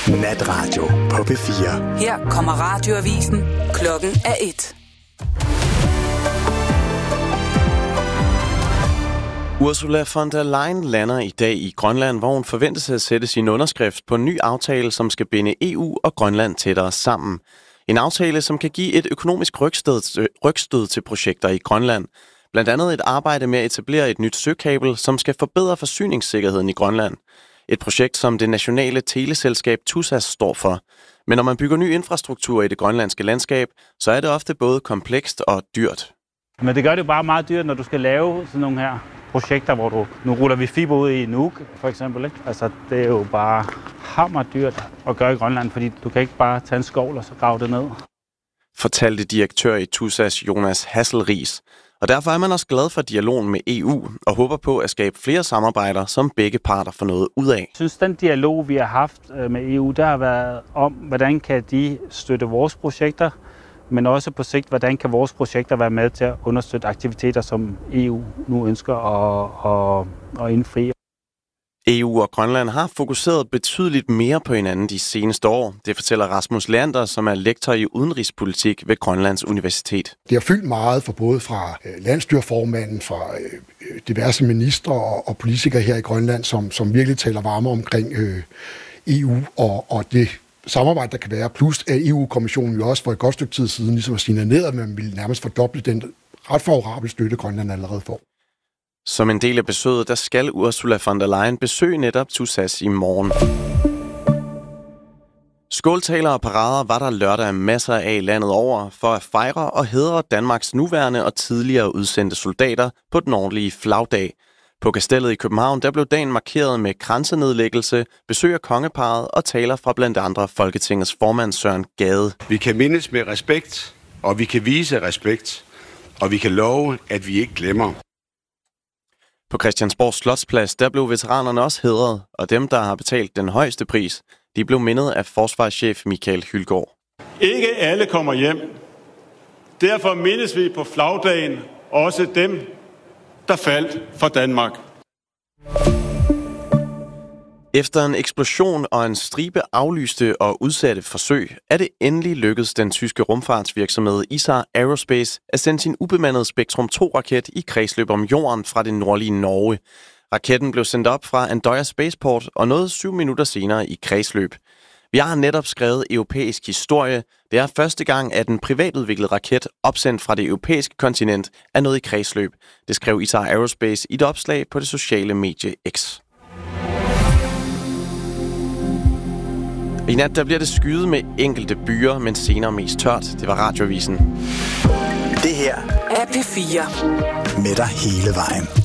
Natradio på P4. Her kommer radioavisen. Klokken er 1. Ursula von der Leyen lander i dag i Grønland, hvor hun forventes at sætte sin underskrift på en ny aftale, som skal binde EU og Grønland tættere sammen. En aftale, som kan give et økonomisk rygstød til projekter i Grønland. Blandt andet et arbejde med at etablere et nyt søkabel, som skal forbedre forsyningssikkerheden i Grønland. Et projekt, som det nationale teleselskab TUSAS står for. Men når man bygger ny infrastruktur i det grønlandske landskab, så er det ofte både komplekst og dyrt. Men det gør det jo bare meget dyrt, når du skal lave sådan nogle her projekter, hvor nu ruller vi fiber ud i Nuuk, for eksempel. Ikke? Altså, det er jo bare hammerdyrt at gøre i Grønland, fordi du kan ikke bare tage en skovl og så grave det ned. Fortalte direktør i TUSAS Jonas Hasselriis. Og derfor er man også glad for dialogen med EU og håber på at skabe flere samarbejder, som begge parter får noget ud af. Jeg synes, den dialog, vi har haft med EU, der har været om, hvordan kan de støtte vores projekter, men også på sigt, hvordan kan vores projekter være med til at understøtte aktiviteter, som EU nu ønsker at indfri. EU og Grønland har fokuseret betydeligt mere på hinanden de seneste år. Det fortæller Rasmus Leander, som er lektor i udenrigspolitik ved Grønlands Universitet. Det har fyldt meget for både fra landsstyreformanden, fra diverse ministre og politikere her i Grønland, som virkelig taler varme omkring EU og det samarbejde, der kan være. Plus at EU-kommissionen jo også for et godt stykke tid siden ligesom har signaleret, at man ville nærmest fordoble den ret favorable støtte, Grønland allerede får. Som en del af besøget, der skal Ursula von der Leyen besøge netop TUSAS i morgen. Skåltaler og parader var der lørdag masser af landet over for at fejre og hædre Danmarks nuværende og tidligere udsendte soldater på den ordentlige flagdag. På Kastellet i København, der blev dagen markeret med kransenedlæggelse, besøg af kongeparret og taler fra blandt andre Folketingets formand Søren Gade. Vi kan mindes med respekt, og vi kan vise respekt, og vi kan love, at vi ikke glemmer. På Christiansborg Slotsplads, der blev veteranerne også hædret, og dem, der har betalt den højeste pris, de blev mindet af forsvarschef Michael Hylgaard. Ikke alle kommer hjem. Derfor mindes vi på flagdagen også dem, der faldt for Danmark. Efter en eksplosion og en stribe aflyste og udsatte forsøg, er det endelig lykkedes den tyske rumfartsvirksomhed ISAR Aerospace at sende sin ubemandede Spektrum 2-raket i kredsløb om jorden fra det nordlige Norge. Raketten blev sendt op fra Andøya Spaceport og nåede 7 minutter senere i kredsløb. Vi har netop skrevet europæisk historie. Det er første gang, at en privatudviklet raket opsendt fra det europæiske kontinent er nået i kredsløb. Det skrev ISAR Aerospace i et opslag på det sociale medie X. I nat der bliver det skyet med enkelte byer, men senere mest tørt. Det var radioavisen. Det her er P4. Med dig hele vejen.